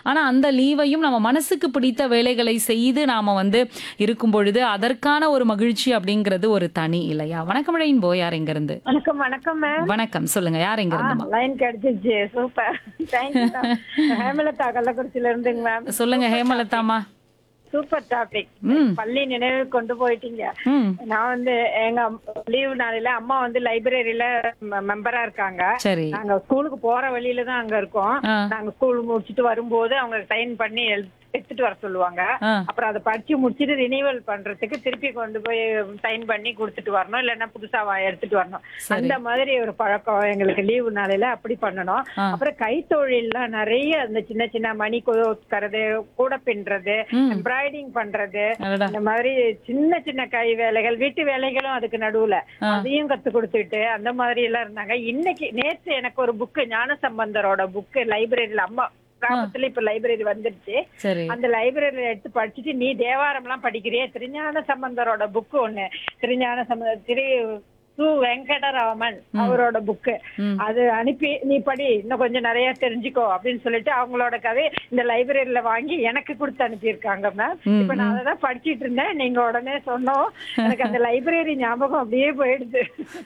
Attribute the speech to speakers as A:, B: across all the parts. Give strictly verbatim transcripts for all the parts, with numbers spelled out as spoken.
A: ஆனா அந்த லீவையும் நம்ம மனசுக்கு பிடித்த வேலைகளை செய்து நாம வந்து இருக்கும் பொழுது அதற்கான ஒரு மகிழ்ச்சி அப்படிங்கிறது ஒரு தனி இல்லையா? வணக்கம் ரெயின்போ, யார் எங்க இருந்து?
B: வணக்கம் வணக்கம் மேம்.
A: வணக்கம், சொல்லுங்க, யார் எங்க இருந்துமா?
B: லைன் கிடைச்சிச்சு, சூப்பர். Thank you ma'am. ஹேமலதா கள்ளக்குறிச்சியில இருந்துங்க மேம்.
A: சொல்லுங்க ஹேமலதாமா.
B: Super topic.
A: ம்.
B: பள்ளி நினைவு கொண்டு போயிட்டீங்க.
A: ம்.
B: நான் வந்து எங்க லீவு நாளில அம்மா வந்து லைப்ரரியில மெம்பரா இருக்காங்க.
A: சரி.
B: நாங்க ஸ்கூலுக்கு போற வழியில தான் அங்க இருக்கோம்.
A: ஆ.
B: நாங்க ஸ்கூல் முடிச்சிட்டு வரும்போது அவங்க சைன் பண்ணி எழு- எடுத்துட்டு வர சொல்லுவாங்க.
A: ஆ.
B: அப்புறம் அதை படிச்சு முடிச்சிட்டு ரினிவல் பண்றதுக்கு திருப்பி கொண்டு போய் சைன் பண்ணி கொடுத்துட்டு வரணும், இல்லன்னா புதுசா வா- எடுத்துட்டு வரணும்.
A: சரி.
B: அந்த மாதிரி ஒரு பழக்கம் எங்களுக்கு லீவு நாளையில அப்படி பண்ணணும்.
A: ஆ.
B: அப்புறம் கைத்தொழில்லாம் நிறைய அந்த சின்ன சின்ன மணி கோக்கறது, கூட பின்றது,
A: ம்.
B: எம்ப்ராய்டிங் பண்றது,
A: அடடா.
B: இந்த மாதிரி சின்ன சின்ன கை வேலைகள், வீட்டு வேலைகளும் அதுக்கு நடுவுல
A: ஆ.
B: அதையும் கத்து கொடுத்துட்டு அந்த மாதிரி எல்லாம் இருந்தாங்க. இன்னைக்கு நேத்து எனக்கு ஒரு புக்கு, ஞானசம்பந்தரோட புக்கு லைப்ரரியில, அம்மா கிராமத்துல இப்ப லைப்ரரி வந்துருச்சு.
A: சரி.
B: அந்த லைப்ரரியில எடுத்து படிச்சுட்டு, நீ தேவாரம் எல்லாம் படிக்கிறியே, திருஞான சம்பந்தரோட புக்கு ஒண்ணு, திருஞான சம்பந்த திரு சு வெங்கடராமன் அவரோட புக்கு,
A: ம்.
B: அது அனுப்பி நீ படி, இன்னும் கொஞ்சம் நிறைய தெரிஞ்சுக்கோ அப்படின்னு சொல்லிட்டு அவங்களோட கதை இந்த லைப்ரரியில வாங்கி எனக்கு கொடுத்து அனுப்பியிருக்காங்க மேம்.
A: ம்,
B: இப்ப நான் அதான் படிச்சிட்டு இருந்தேன், நீங்க உடனே சொன்னோம், எனக்கு அந்த லைப்ரரி ஞாபகம் அப்படியே போயிடுது.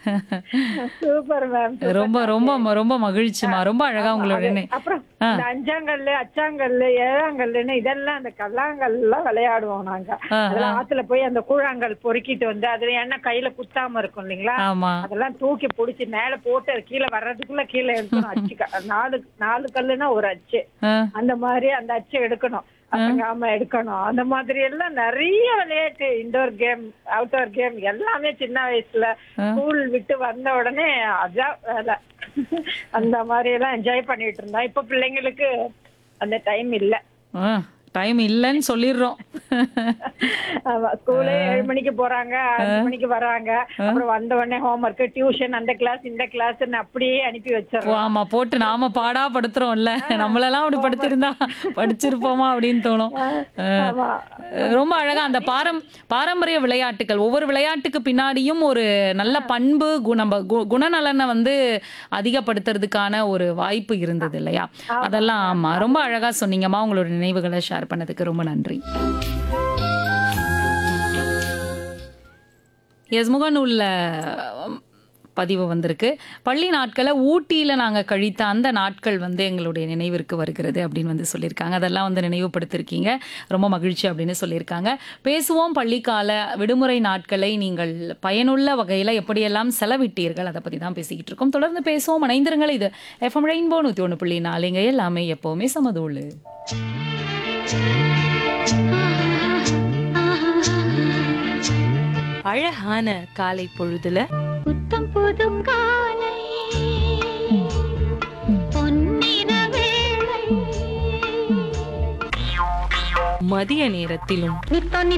B: Super ma'am.
A: ரொம்ப ரொம்ப ரொம்ப மகிழ்ச்சிமா, ரொம்ப அழகா உங்களோட
B: அது-
A: நினை-
B: அப்புறம்
A: ஆ.
B: இந்த அஞ்சாங்கல்லு, அச்சாங்கல்லு, ஏழாங்கல்லுன்னு இதெல்லாம் அந்த கல்லாங்கல் எல்லாம் விளையாடுவோம் நாங்க.
A: ஆ,
B: அதெல்லாம் ஆத்துல போய் அந்த கூழாங்கல் பொறுக்கிட்டு வந்து அதுல என்ன கையில குத்தாம இருக்கும் இல்லைங்களா,
A: ஆமா.
B: அதெல்லாம் தூக்கி புடிச்சு மேல போட்டு அது கீழே வர்றதுக்குள்ள கீழே எடுக்கணும். அச்சு க- நாலு நாலு கல்லுன்னா ஒரு அச்சு,
A: ஆ.
B: அந்த மாதிரி அந்த அச்சு எடுக்கணும், அசங்காம எடுக்கணும். அந்த மாதிரி எல்லாம் நிறைய விளையாட்டு, இன்டோர் கேம், அவுட்டோர் கேம் எல்லாமே சின்ன வயசுல ஸ்கூல் விட்டு வந்த உடனே அதான் வேலை. அந்த மாதிரி எல்லாம் என்ஜாய் பண்ணிட்டு இருந்தோம். இப்ப பிள்ளைங்களுக்கு அந்த டைம் இல்ல.
A: ஆ, டைம் இல்லைன்னு சொல்லிடுறோம்.
B: ஆமா, ஸ்கூலே ஏழு மணிக்கு போறாங்க, அஞ்சு மணிக்கு வராங்க, அப்புறம் வந்த உடனே ஹோம்ஒர்க், டியூஷன், அந்த கிளாஸ் இந்த கிளாஸ் அப்படியே அனுப்பி
A: ஓ,
B: வச்சிடறோம்.
A: ஆமா, போட்டு நாம பாடா படுத்துறோம்ல, நம்மளெல்லாம் அப்படி படுத்திருந்தா படிச்சிருப்போமா அப்படின்னு தோணும்.
B: ஆமா.
A: ரொம்ப அழகா அந்த பாரம் பாரம்பரிய விளையாட்டுகள், ஒவ்வொரு விளையாட்டுக்கு பின்னாடியும் ஒரு நல்ல பண்பு, குணம், கு- குணநலனை வந்து அதிகப்படுத்துறதுக்கான ஒரு வாய்ப்பு இருந்தது இல்லையா? அதெல்லாம் ஆமா, ரொம்ப அழகா சொன்னீங்கம்மா. உங்களோட நினைவுகளை ஷேர் பண்ணதுக்கு ரொம்ப நன்றி. எஸ், முகநூல்ல பதிவு வந்திருக்கு. பள்ளி நாட்களை ஊட்டியில நாங்க கழித்த அந்த நாட்கள் வந்து எங்களுடைய நினைவிற்கு வருகிறது அப்படின்னு வந்து சொல்லியிருக்காங்க. அதெல்லாம் வந்து நினைவுபடுத்திருக்கீங்க, ரொம்ப மகிழ்ச்சி அப்படின்னு சொல்லியிருக்காங்க. பேசுவோம் பள்ளிக்கால விடுமுறை நாட்களை நீங்கள் பயனுள்ள வகையில எப்படியெல்லாம் செலவிட்டீர்கள், அதை பத்தி தான் பேசிக்கிட்டு இருக்கோம். தொடர்ந்து பேசுவோம், இணைந்திருங்கள். இது எஃப்எம் ரெயின்போ நூத்தி ஒண்ணு புள்ளி நாலுங்க, எல்லாமே எப்பவுமே சமதூளு.
C: அழகான காலை பொழுதுல
D: புத்தம் புது காலை பொன்னிற வேளை
C: மதிய நேரத்திலும்
D: நித்தோ